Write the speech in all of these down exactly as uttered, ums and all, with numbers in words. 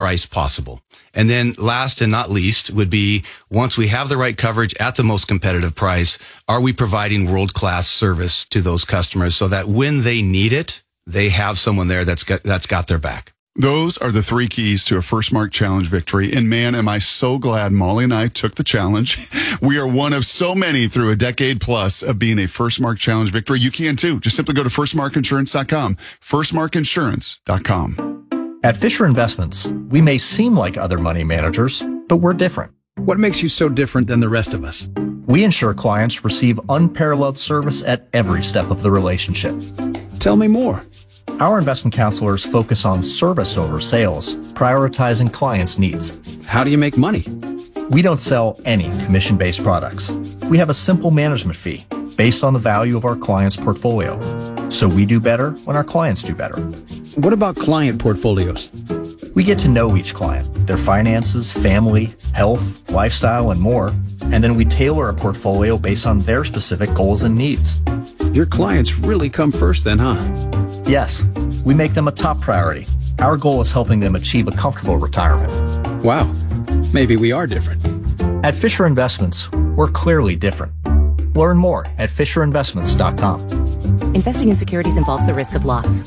price possible. And then last and not least would be, once we have the right coverage at the most competitive price, are we providing world-class service to those customers so that when they need it, they have someone there that's got, that's got their back? Those are the three keys to a First Mark Challenge victory. And man, am I so glad Molly and I took the challenge. We are one of so many through a decade plus of being a First Mark Challenge victory. You can too. Just simply go to first mark insurance dot com, first mark insurance dot com. At Fisher Investments, we may seem like other money managers, but we're different. What makes you so different than the rest of us? We ensure clients receive unparalleled service at every step of the relationship. Tell me more. Our investment counselors focus on service over sales, prioritizing clients' needs. How do you make money? We don't sell any commission-based products. We have a simple management fee based on the value of our client's portfolio. So we do better when our clients do better. What about client portfolios? We get to know each client, their finances, family, health, lifestyle, and more, and then we tailor a portfolio based on their specific goals and needs. Your clients really come first then, huh? Yes, we make them a top priority. Our goal is helping them achieve a comfortable retirement. Wow, maybe we are different. At Fisher Investments, we're clearly different. Learn more at fisher investments dot com. Investing in securities involves the risk of loss.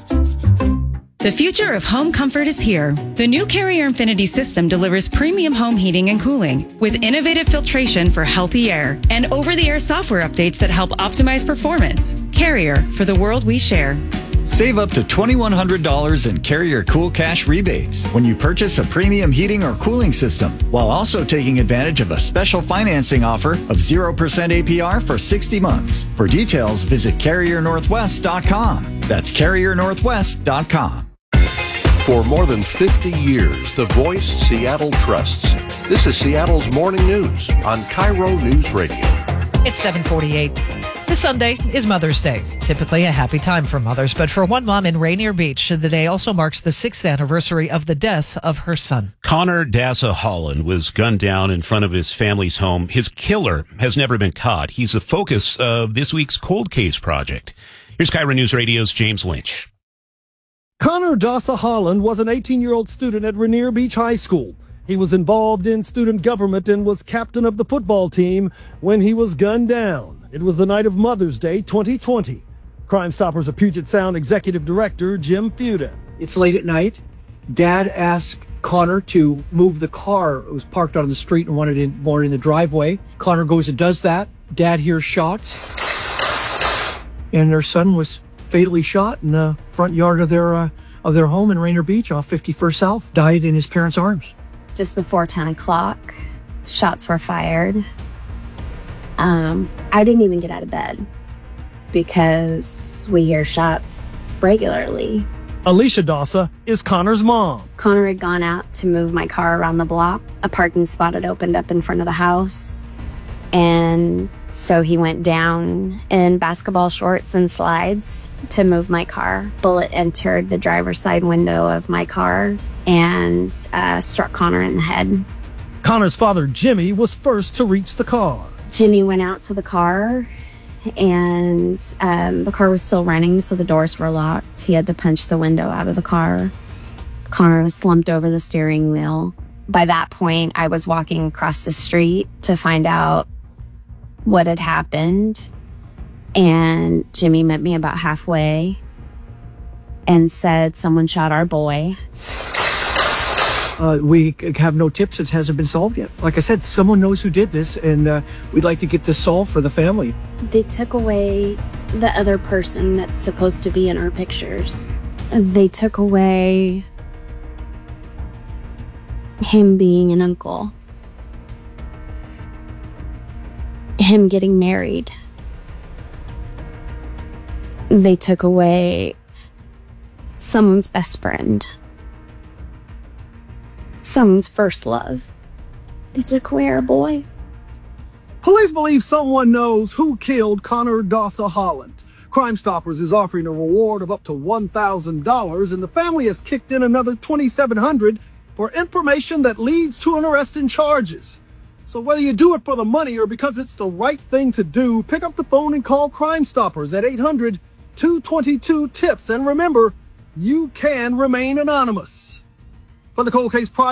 The future of home comfort is here. The new Carrier Infinity system delivers premium home heating and cooling with innovative filtration for healthy air and over-the-air software updates that help optimize performance. Carrier, for the world we share. Save up to twenty-one hundred dollars in Carrier Cool Cash rebates when you purchase a premium heating or cooling system, while also taking advantage of a special financing offer of zero percent A P R for sixty months. For details, visit carrier northwest dot com. That's carrier northwest dot com. For more than fifty years, the voice Seattle trusts. This is Seattle's Morning News on Cairo News Radio. It's seven forty-eight. This Sunday is Mother's Day, typically a happy time for mothers. But for one mom in Rainier Beach, the day also marks the sixth anniversary of the death of her son. Connor Dassa Holland was gunned down in front of his family's home. His killer has never been caught. He's the focus of this week's Cold Case Project. Here's Cairo News Radio's James Lynch. Connor Dassa Holland was an eighteen-year-old student at Rainier Beach High School. He was involved in student government and was captain of the football team when he was gunned down. It was the night of Mother's Day twenty twenty. Crime Stoppers of Puget Sound Executive Director Jim Fuda. It's late at night. Dad asked Connor to move the car. It was parked on the street and wanted in more in the driveway. Connor goes and does that. Dad hears shots. And their son was fatally shot in the front yard of their uh, of their home in Rainier Beach off fifty-first South. Died in his parents' arms. Just before ten o'clock, shots were fired. Um, I didn't even get out of bed because we hear shots regularly. Alicia Dassa is Connor's mom. Connor had gone out to move my car around the block. A parking spot had opened up in front of the house. And so he went down in basketball shorts and slides to move my car. Bullet entered the driver's side window of my car and uh, struck Connor in the head. Connor's father, Jimmy, was first to reach the car. Jimmy went out to the car, and um, the car was still running, so the doors were locked. He had to punch the window out of the car. Connor was slumped over the steering wheel. By that point, I was walking across the street to find out what had happened, and Jimmy met me about halfway and said, "Someone shot our boy." Uh, we have no tips. It hasn't been solved yet. Like I said, someone knows who did this, and uh, we'd like to get this solved for the family. They took away the other person that's supposed to be in our pictures. They took away him being an uncle. Him getting married. They took away someone's best friend. Someone's first love. They took away our boy. Police believe someone knows who killed Connor Dassa Holland. Crime Stoppers is offering a reward of up to one thousand dollars, and the family has kicked in another twenty-seven hundred dollars for information that leads to an arrest and charges. So whether you do it for the money or because it's the right thing to do, pick up the phone and call Crime Stoppers at eight hundred, two two two, TIPS. And remember, you can remain anonymous. For the Cold Case Project,